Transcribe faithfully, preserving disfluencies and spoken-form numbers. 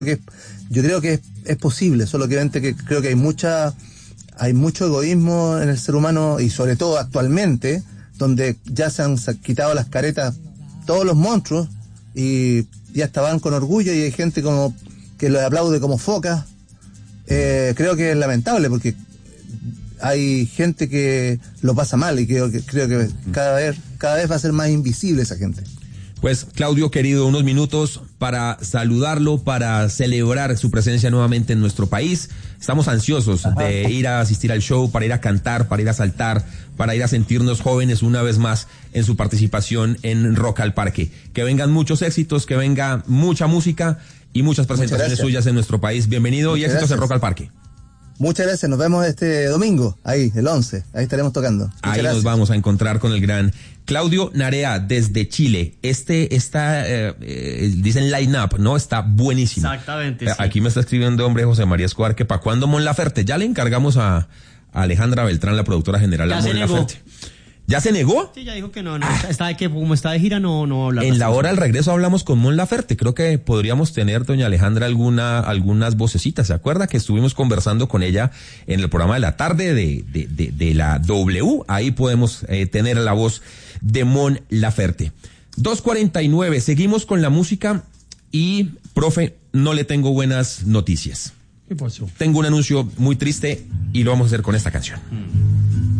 que yo creo que es, es posible, solo que obviamente que creo que hay mucha hay mucho egoísmo en el ser humano y sobre todo actualmente, donde ya se han quitado las caretas todos los monstruos y ya estaban con orgullo y hay gente como que los aplaude como focas. Eh, creo que es lamentable porque hay gente que lo pasa mal y creo que creo que cada vez cada vez va a ser más invisible esa gente. Pues, Claudio, querido, unos minutos para saludarlo, para celebrar su presencia nuevamente en nuestro país. Estamos ansiosos Ajá. de ir a asistir al show, para ir a cantar, para ir a saltar, para ir a sentirnos jóvenes una vez más en su participación en Rock al Parque. Que vengan muchos éxitos, que venga mucha música y muchas presentaciones suyas en nuestro país. Bienvenido muchas y éxitos gracias. En Rock al Parque. Muchas gracias, nos vemos este domingo, ahí, el once, ahí estaremos tocando. Muchas ahí gracias. Nos vamos a encontrar con el gran Claudio Narea desde Chile. Este está, eh, eh, dicen line up, ¿no? Está buenísimo. Exactamente, eh, sí. Aquí me está escribiendo hombre José María Escobar que para cuándo Mon Laferte. Ya le encargamos a, a Alejandra Beltrán, la productora general de Mon Laferte. ¿Ya se negó? Sí, ya dijo que no, no ah. está de que como está de gira no no habla. En la hora del regreso hablamos con Mon Laferte. Creo que podríamos tener, doña Alejandra, alguna algunas vocecitas. ¿Se acuerda que estuvimos conversando con ella en el programa de la tarde de de de, de la W? Ahí podemos eh, tener la voz de Mon Laferte. dos cuarenta y nueve, seguimos con la música y, profe, no le tengo buenas noticias. ¿Qué pasó? Tengo un anuncio muy triste y lo vamos a hacer con esta canción. Mm.